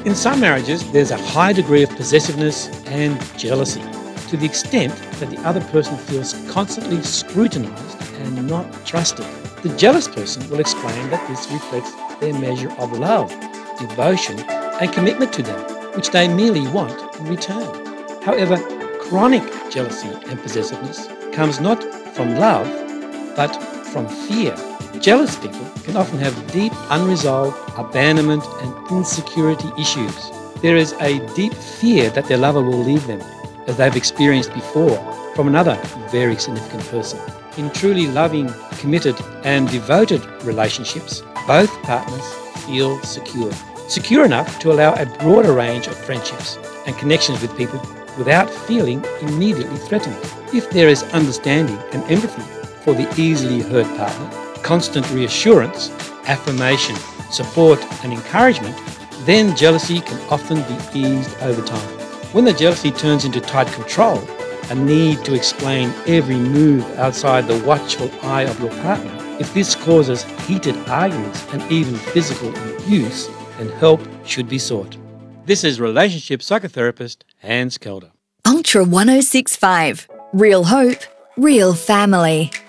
In some marriages, there's a high degree of possessiveness and jealousy, to the extent that the other person feels constantly scrutinized and not trusted. The jealous person will explain that this reflects their measure of love, devotion, and commitment to them, which they merely want in return. However, chronic jealousy and possessiveness comes not from love, but from fear. Jealous people can often have deep, unresolved abandonment and insecurity issues. There is a deep fear that their lover will leave them, as they've experienced before from another very significant person. In truly loving, committed, and devoted relationships, both partners feel secure. Secure enough to allow a broader range of friendships and connections with people without feeling immediately threatened. If there is understanding and empathy for the easily hurt partner, constant reassurance, affirmation, support, and encouragement, then jealousy can often be eased over time. When the jealousy turns into tight control, a need to explain every move outside the watchful eye of your partner, if this causes heated arguments and even physical abuse, then help should be sought. This is relationship psychotherapist Hans Kelder. Ultra 1065. Real hope, real family.